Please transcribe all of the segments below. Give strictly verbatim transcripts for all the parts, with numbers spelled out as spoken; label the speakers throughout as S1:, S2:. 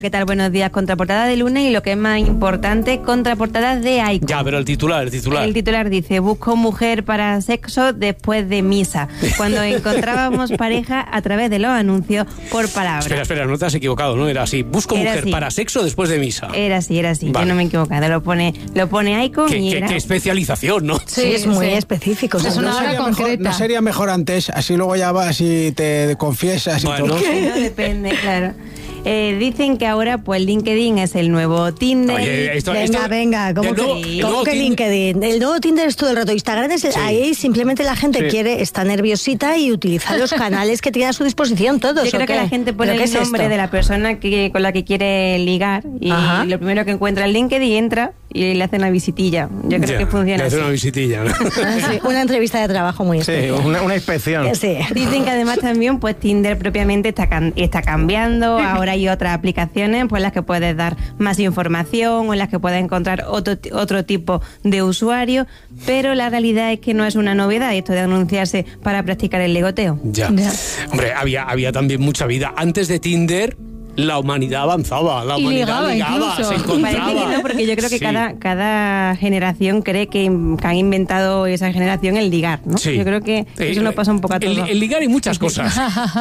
S1: ¿Qué tal? Buenos días. Contraportada de lunes y lo que es más importante, contraportada de Aiko.
S2: Ya, pero el titular, el titular.
S1: El titular dice, busco mujer para sexo después de misa. Cuando encontrábamos pareja a través de los anuncios por palabra.
S2: Espera, espera, no te has equivocado, ¿no? Era así, busco
S1: Era
S2: mujer
S1: así.
S2: para sexo después de misa.
S1: Era así, era así.
S2: Vale.
S1: Yo no me he equivocado. Lo pone, lo pone Aiko
S2: ¿Qué,
S1: y
S2: qué,
S1: era...
S2: qué especialización, ¿no?
S3: Sí, es muy
S4: sí.
S3: específico.
S4: Es
S3: ¿no?
S4: una
S5: ¿No
S4: hora
S5: sería,
S4: concreta.
S5: mejor, ¿No sería mejor antes? Así luego ya vas y te confiesas y
S2: Bueno.
S5: todo.
S1: No depende, claro. Eh, dicen que ahora pues LinkedIn es el nuevo Tinder.
S2: Oye, esto,
S3: Venga,
S2: esto-
S3: venga, ¿cómo
S2: el
S3: que,
S2: nuevo-
S1: sí?
S2: el
S3: ¿cómo
S2: nuevo
S3: que
S2: Tinder-
S3: LinkedIn? El nuevo Tinder es todo el rato. Instagram es el-
S2: Sí.
S3: ahí simplemente la gente
S5: Sí.
S3: quiere, está nerviosita y utiliza los canales que tiene a su disposición todos.
S1: Yo creo
S3: ¿o
S1: que
S3: qué?
S1: la gente pone
S3: ¿Pero qué
S1: el
S3: es
S1: nombre
S3: esto?
S1: de la persona que, con la que quiere ligar y
S3: Ajá.
S1: lo primero que encuentra en LinkedIn entra y le hace una visitilla. Yo creo
S2: Ya,
S1: que funciona
S2: le hace
S1: así.
S2: una visitilla, ¿no?
S3: Ah, sí, una entrevista de trabajo muy
S5: Sí,
S3: especial.
S5: una, una inspección.
S3: Sí.
S1: Dicen que además también pues Tinder propiamente está, can- está cambiando, ahora hay otras aplicaciones pues las que puedes dar más información o en las que puedes encontrar otro, ti- otro tipo de usuario, pero la realidad es que no es una novedad esto de anunciarse para practicar el ligoteo.
S2: Ya.
S3: Ya.
S2: Hombre, había, había también mucha vida. Antes de Tinder, la humanidad avanzaba, la
S4: Y
S2: humanidad
S4: ligaba
S2: ligaba,
S4: incluso.
S2: se
S1: Parece
S2: encontraba.
S1: que no, porque yo creo que
S2: Sí.
S1: cada, cada generación cree que, que han inventado esa generación el ligar, ¿no?
S2: Sí.
S1: Yo creo que
S2: Eh,
S1: eso nos pasa un poco a
S2: el,
S1: todos.
S2: el ligar y muchas cosas.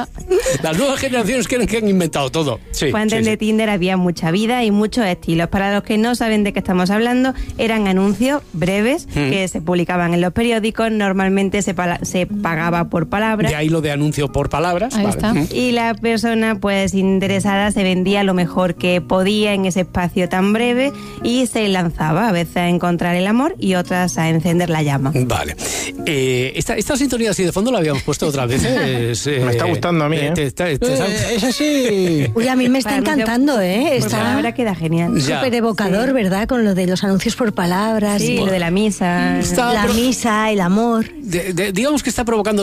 S2: Las nuevas generaciones creen que han inventado todo. Sí,
S1: Pues antes
S2: sí,
S1: de
S2: sí.
S1: Tinder había mucha vida y muchos estilos. Para los que no saben de qué estamos hablando, eran anuncios breves
S2: Mm.
S1: que se publicaban en los periódicos. Normalmente se, pala- se pagaba por palabra.
S2: De ahí lo de anuncio por palabras.
S4: Ahí
S2: vale.
S4: está.
S2: Mm.
S1: Y la persona pues interesada se vendía lo mejor que podía en ese espacio tan breve y se lanzaba a veces a encontrar el amor y otras a encender la llama.
S2: Vale. Eh, esta, esta sintonía así de fondo la habíamos puesto otras veces. eh,
S5: Me está gustando a mí, ¿eh?
S2: te- te- te-
S5: Eh, es así.
S3: Uy, a mí me está
S1: Para anuncio-
S3: encantando, ¿eh?
S1: Por
S3: Está
S1: palabra queda genial.
S2: Ya.
S3: súper evocador,
S1: Sí.
S3: ¿verdad? Con lo de los anuncios por palabras.
S1: Sí,
S3: y
S1: lo de la misa.
S2: Está-
S3: la
S2: pero-
S3: misa, el amor.
S2: de- de- digamos que está provocando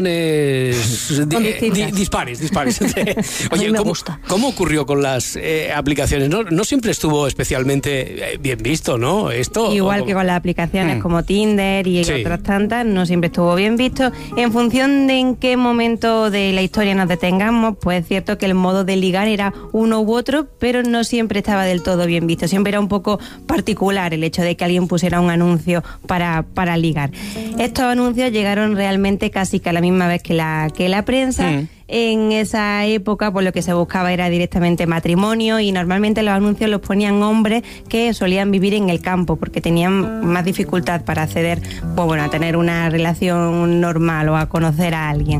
S2: sensaciones di-
S1: Distintas.
S2: di- dispares, dispares.
S3: A mí me
S2: ¿cómo,
S3: gusta.
S2: ¿cómo ocurrió con las eh, aplicaciones? No, no siempre estuvo especialmente eh, bien visto, ¿no? Esto
S1: Igual
S2: o-
S1: que con las aplicaciones
S2: Mm.
S1: como Tinder y
S2: Sí.
S1: otras tantas, no siempre estuvo bien visto. En función de en qué momento de la historia nos detengamos, pues es cierto que el modo de ligar era uno u otro, pero no siempre estaba del todo bien visto. Siempre era un poco particular el hecho de que alguien pusiera un anuncio para, para ligar. Estos anuncios llegaron realmente casi que a la misma vez que la, que la prensa.
S2: Mm.
S1: En esa época, pues lo que se buscaba era directamente matrimonio y normalmente los anuncios los ponían hombres que solían vivir en el campo porque tenían más dificultad para acceder, pues bueno, a tener una relación normal o a conocer a alguien.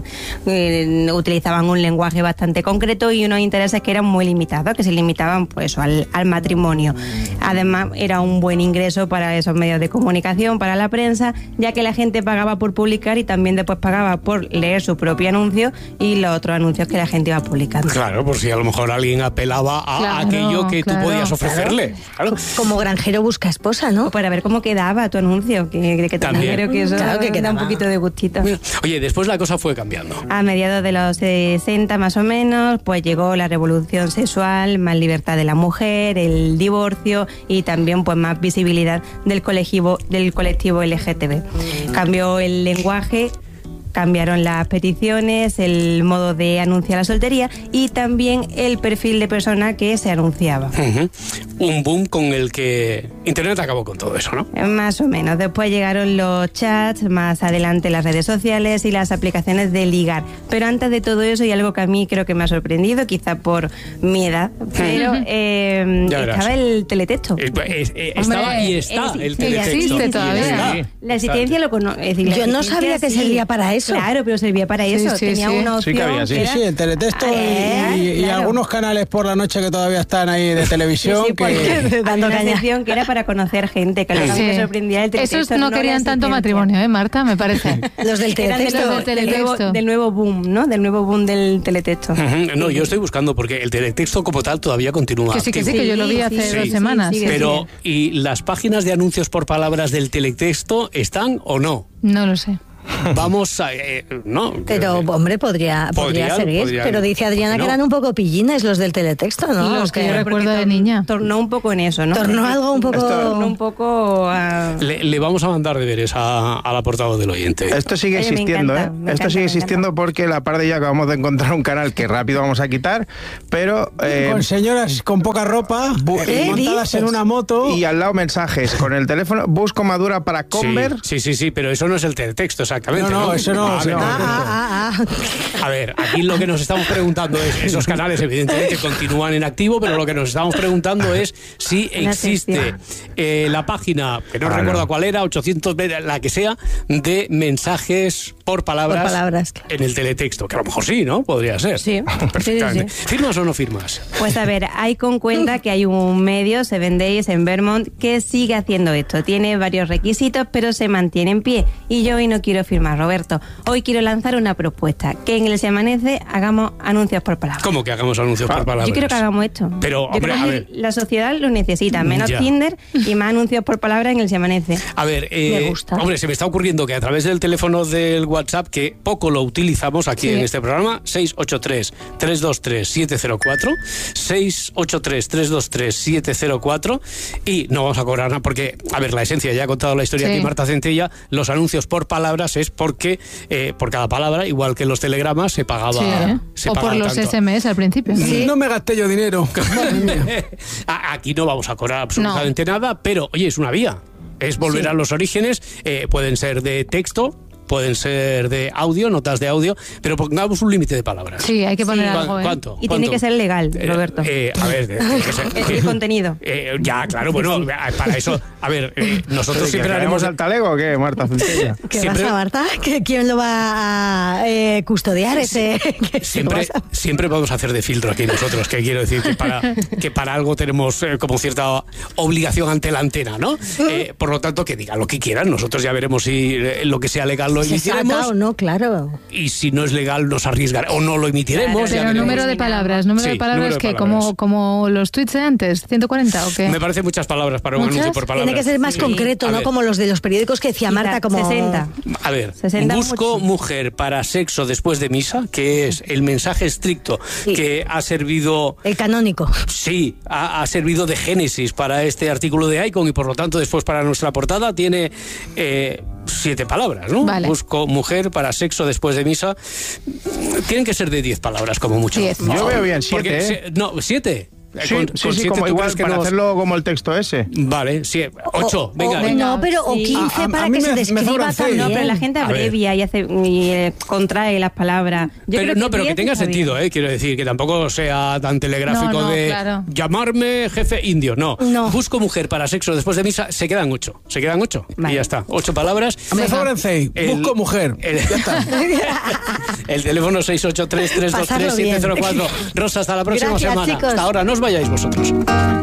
S1: Eh, utilizaban un lenguaje bastante concreto y unos intereses que eran muy limitados, que se limitaban pues al, al matrimonio. Además, era un buen ingreso para esos medios de comunicación, para la prensa, ya que la gente pagaba por publicar y también después pagaba por leer su propio anuncio y los otros anuncios que la gente iba publicando.
S2: Claro, por si a lo mejor alguien apelaba a
S4: Claro,
S2: aquello que
S4: claro.
S2: tú podías ofrecerle. Claro.
S3: Como granjero busca esposa, ¿no?
S1: O para ver cómo quedaba tu anuncio, que, que también,
S2: También.
S1: creo que eso
S3: Claro que
S1: da
S3: quedaba.
S1: un poquito de gustito.
S2: Mira, oye, después la cosa fue cambiando.
S1: A mediados de los sesenta más o menos, pues llegó la revolución sexual, más libertad de la mujer, el divorcio y también pues más visibilidad del colectivo, del colectivo L G T B. Cambió el lenguaje, cambiaron las peticiones, el modo de anunciar la soltería y también el perfil de persona que se anunciaba.
S2: Ujú. Un boom con el que Internet acabó con todo eso, ¿no?
S1: Más o menos. Después llegaron los chats, más adelante las redes sociales y las aplicaciones de ligar. Pero antes de todo eso, y algo que a mí creo que me ha sorprendido, quizá por mi edad, pero eh,
S2: Ya verás.
S1: estaba el teletexto.
S2: Eh, eh, eh,
S4: Hombre,
S2: estaba y está
S1: existe,
S2: el teletexto.
S4: existe
S2: Y
S4: todavía.
S2: está.
S1: La existencia lo conozco.
S3: Yo no sabía que servía para eso.
S1: Claro, pero servía para
S4: Sí,
S1: eso.
S4: sí,
S1: Tenía
S4: sí.
S1: una
S5: Sí
S1: opción.
S5: que había, sí.
S1: que
S5: Sí,
S1: era-
S5: sí, el teletexto y-
S1: Ah,
S5: y, y
S1: claro.
S5: algunos canales por la noche que todavía están ahí de televisión
S1: Sí, sí,
S5: que...
S1: porque
S3: Dando
S1: había una
S3: caña.
S1: sección que era para conocer gente, que lo que
S4: Sí.
S1: me sorprendía el teletexto.
S4: Esos no
S1: había
S4: querían tanto
S1: existencia.
S4: matrimonio, ¿eh, Marta? Me parece.
S3: Los del
S1: Eran de
S3: teletexto.
S1: los-
S4: Los del
S1: del, nuevo,
S4: teletexto.
S1: del nuevo boom, ¿no? Del nuevo boom del teletexto.
S2: Ujú. No, yo estoy buscando porque el teletexto como tal todavía continúa
S4: Que sí, que sí,
S2: activo.
S4: que yo lo vi hace
S1: Sí,
S4: dos
S1: sí,
S4: semanas.
S1: sí, sigue,
S2: Pero, ¿y las páginas de anuncios por palabras del teletexto están o no?
S4: No lo sé.
S2: vamos a... Eh, no,
S3: Pero,
S2: eh,
S3: hombre, podría, podría
S2: podrían,
S3: seguir.
S2: podrían.
S3: Pero dice Adriana
S2: No.
S3: que eran un poco pillines los del teletexto, ¿no?
S4: Los que
S3: Que
S4: yo recuerdo de niña.
S1: Tornó un poco en eso, ¿no?
S3: tornó algo un poco...
S1: Tornó un poco a...
S2: le, le vamos a mandar deberes a, a la portada del oyente.
S6: Esto sigue
S1: Oye, me
S6: existiendo,
S1: encanta,
S6: ¿eh?
S1: me
S6: Esto
S1: encanta,
S6: sigue
S1: me
S6: existiendo
S1: encanta.
S6: porque la par de ella acabamos de encontrar un canal que rápido vamos a quitar, pero... eh,
S5: Con señoras con poca ropa,
S6: Bu-
S5: eh,
S3: ¿Qué
S5: montadas
S3: dices?
S5: en una moto.
S6: y al lado mensajes con el teléfono, busco madura para Conver.
S2: Sí, sí, sí, sí, pero eso no es el teletexto exactamente.
S5: No, no, eso no,
S2: Vale,
S5: eso no.
S2: vale.
S3: Ah, ah, ah,
S2: A ver, aquí lo que nos estamos preguntando es, esos canales evidentemente continúan en activo, pero lo que nos estamos preguntando es si
S1: Una
S2: existe
S1: sección.
S2: eh, la página, que no
S6: Ah,
S2: recuerdo
S6: no.
S2: cuál era, ochocientos, la que sea, de mensajes por palabras,
S3: Por palabras.
S2: en el teletexto, que a lo mejor sí, ¿no? Podría ser.
S1: Sí,
S2: Perfectamente.
S1: sí, sí.
S2: ¿Firmas o no firmas?
S1: Pues a ver, hay con cuenta que hay un medio, Seven Days en Vermont, que sigue haciendo esto. Tiene varios requisitos, pero se mantiene en pie. Y yo hoy no quiero firmar, Roberto. Hoy quiero lanzar una propuesta, que en el Se Amanece hagamos anuncios por palabras.
S2: ¿Cómo que hagamos anuncios por palabras?
S1: Yo quiero que hagamos esto.
S2: Pero,
S1: Yo
S2: hombre,
S1: creo
S2: a
S1: que
S2: ver.
S1: la sociedad lo necesita. Menos
S2: Ya.
S1: Tinder y más anuncios por palabra en el Se Amanece.
S2: A ver, eh,
S3: Me gusta.
S2: hombre, se me está ocurriendo que a través del teléfono del WhatsApp, que poco lo utilizamos aquí
S4: Sí.
S2: en este programa, seis ocho tres, tres dos tres, siete cero cuatro, seis ocho tres, tres dos tres, siete cero cuatro, y no vamos a cobrar nada porque, a ver, la esencia, ya ha contado la historia
S4: Sí.
S2: aquí Marta Centella, los anuncios por palabras es porque eh, por cada palabra, igual que los telegramas, se pagaba,
S4: Sí, ¿eh?
S2: se
S4: O por
S2: pagaba
S4: los
S2: tanto.
S4: S M S al principio.
S5: No me gasté yo dinero. Madre mía.
S2: A- Aquí no vamos a cobrar absolutamente nada, pero oye, es una vía. Es volver
S3: Sí.
S2: a los orígenes, eh, pueden ser de texto, pueden ser de audio, notas de audio, pero pongamos un límite de palabras.
S4: Sí, hay que poner
S1: Sí.
S4: algo, ¿eh?
S2: ¿Cuánto?
S1: Y
S2: ¿Cuánto?
S1: tiene que ser legal,
S2: Eh,
S1: Roberto.
S2: eh, a ver, eh, tiene que ser-
S1: Es el contenido.
S2: Eh, ya, claro, bueno, para eso, a ver, eh, nosotros siempre
S6: haremos
S2: haremos
S6: al talego o qué, Marta Centella?
S3: ¿Qué
S2: Siempre-
S3: pasa, Marta? ¿Que ¿Quién lo va a eh, custodiar ese...? que se
S2: Siempre,
S3: pasa?
S2: siempre podemos hacer de filtro aquí nosotros, que quiero decir que para, que para algo tenemos eh, como cierta obligación ante la antena, ¿no? Eh, por lo tanto, que digan lo que quieran, nosotros ya veremos si eh, lo que sea legal lo
S3: ¿Se saca
S2: emitiremos,
S3: o no? Claro.
S2: y si no es legal nos arriesgaremos, o no lo emitiremos.
S1: Claro,
S2: ya
S4: Pero
S2: veremos.
S4: número de palabras, número
S2: Sí,
S4: de palabras
S2: número de
S4: que
S2: palabras.
S4: como, como los tweets de antes, ciento cuarenta o qué.
S2: Me parece muchas palabras para un
S4: ¿Muchas?
S2: anuncio por palabras.
S3: Tiene que ser más
S2: Sí.
S3: concreto,
S2: A
S3: ¿no?
S2: ver.
S3: Como los de los periódicos que decía Marta, como...
S1: sesenta.
S2: A ver,
S1: sesenta
S2: busco
S1: mucho.
S2: mujer para sexo después de misa, que es el mensaje estricto
S3: Sí.
S2: que ha servido,
S3: El canónico.
S2: sí, ha, ha servido de génesis para este artículo de Icon y por lo tanto después para nuestra portada tiene eh, siete palabras, ¿no?
S4: Vale.
S2: Busco mujer para sexo después de misa. Tienen que ser de diez palabras como mucho.
S4: Diez.
S6: Yo veo bien
S2: Porque
S6: siete, ¿eh?
S2: se- no, siete.
S6: Sí,
S2: Con-
S6: sí,
S2: con
S6: sí,
S2: siete,
S6: como
S2: ¿tú
S6: igual,
S2: crees que
S6: para
S2: no-
S6: hacerlo como el texto ese.
S2: Vale, sí, ocho,
S3: O-
S2: venga.
S3: o-
S4: venga.
S3: No, pero o
S1: Sí.
S3: quince
S5: A- a-
S3: para
S5: a mí
S3: que se
S5: me- me
S3: describa
S5: sobran seis.
S3: también.
S1: No, pero la gente
S2: A ver.
S1: abrevia y, hace, y eh, contrae las palabras. Yo
S2: Pero,
S1: creo
S2: no, pero que
S1: diez
S2: tenga
S1: está
S2: sentido,
S1: bien.
S2: ¿eh? Quiero decir, que tampoco sea tan telegráfico
S4: No, no,
S2: de
S4: claro.
S2: llamarme jefe indio. No.
S3: No.
S2: Busco mujer para sexo después de misa, se quedan ocho. Se quedan ocho.
S1: Vale.
S2: Y ya está. Ocho palabras.
S5: Me sobran seis.
S2: El-
S5: Busco mujer.
S2: El,
S5: Ya está.
S2: el teléfono seis ocho tres, tres dos tres, siete cero cuatro. Rosa, hasta la próxima
S3: Gracias,
S2: semana.
S3: chicos.
S2: Hasta ahora, no os vayáis vosotros.